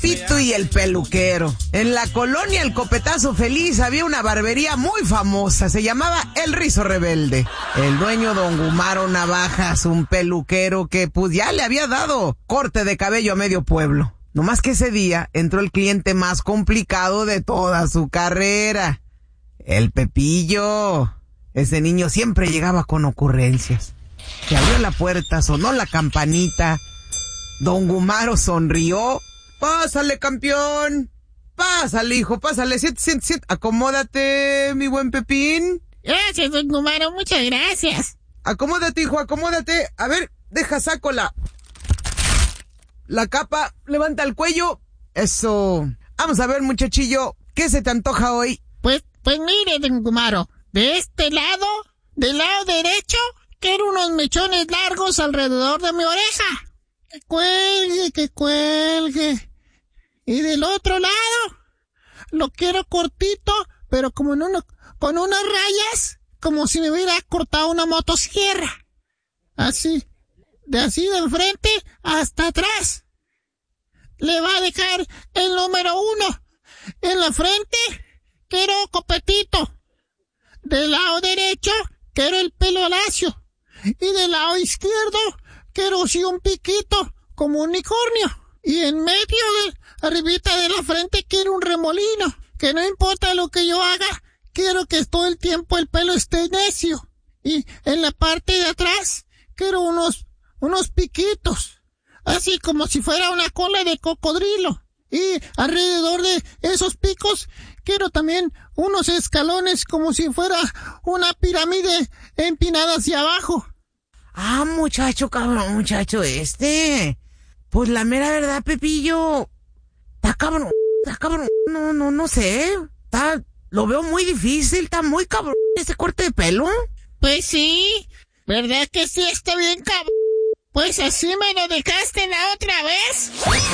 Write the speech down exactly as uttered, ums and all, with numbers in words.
Pito y el peluquero. En la colonia El Copetazo Feliz había una barbería muy famosa, se llamaba El Rizo Rebelde. El dueño, don Gumaro Navajas, un peluquero que pues ya le había dado corte de cabello a medio pueblo. Nomás que ese día entró el cliente más complicado de toda su carrera, el Pepillo. Ese niño siempre llegaba con ocurrencias. Se abrió la puerta, sonó la campanita. Don Gumaro sonrió. Pásale, campeón. Pásale, hijo, pásale. Siente, siente, siente. Acomódate, mi buen Pepín. Gracias, don Gumaro, muchas gracias. Acomódate, hijo, acomódate. A ver, deja, saco la... La capa, levanta el cuello. Eso. Vamos a ver, muchachillo, ¿qué se te antoja hoy? Pues, pues mire, don Gumaro, de este lado, del lado derecho, quiero unos mechones largos alrededor de mi oreja. Que cuelgue, que cuelgue. Y del otro lado, lo quiero cortito, pero como en uno, con unas rayas, como si me hubiera cortado una motosierra. Así, de así de enfrente hasta atrás. Le va a dejar el número uno. En la frente, quiero copetito. Del lado derecho, quiero el pelo lacio. Y del lado izquierdo, quiero sí un piquito, como un unicornio. Y en medio, de, arribita de la frente, quiero un remolino. Que no importa lo que yo haga, quiero que todo el tiempo el pelo esté necio. Y en la parte de atrás, quiero unos, unos piquitos. Así como si fuera una cola de cocodrilo. Y alrededor de esos picos, quiero también unos escalones como si fuera una pirámide empinada hacia abajo. Ah, muchacho, cabrón, muchacho este. Pues la mera verdad, Pepillo, está cabrón, está cabrón, no, no, no sé, está, lo veo muy difícil, está muy cabrón ese corte de pelo. Pues sí, ¿verdad que sí está bien cabrón? Pues así me lo dejaste la otra vez.